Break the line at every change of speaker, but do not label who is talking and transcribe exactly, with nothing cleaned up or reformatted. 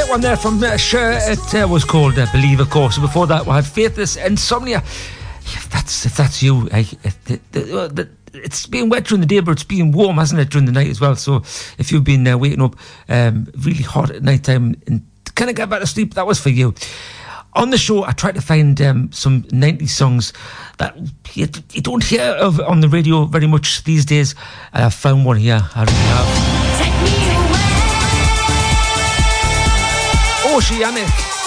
One there from uh, Cher. It uh, was called uh, Believe, of course. And before that, we had Faithless Insomnia. If that's if that's you, I, if the, the, the, it's been wet during the day, but it's been warm, hasn't it, during the night as well? So if you've been uh, waking up um, really hot at night time and kind of get back to sleep, that was for you. On the show, I tried to find um, some nineties songs that you, you don't hear of on the radio very much these days. And I found one here. I really have. Take me away. Oceanic.